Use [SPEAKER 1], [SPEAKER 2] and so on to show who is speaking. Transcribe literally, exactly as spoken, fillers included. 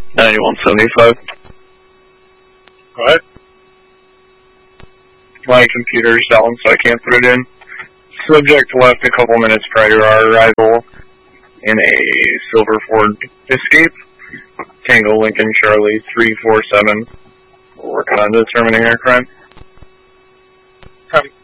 [SPEAKER 1] ninety-one seventy-five.
[SPEAKER 2] Go ahead.
[SPEAKER 1] My computer's down, so I can't put it in. Subject left a couple minutes prior to our arrival in a silver Ford Escape. Tango Lincoln Charlie three four seven. We're working on determining our crime.
[SPEAKER 2] Copy.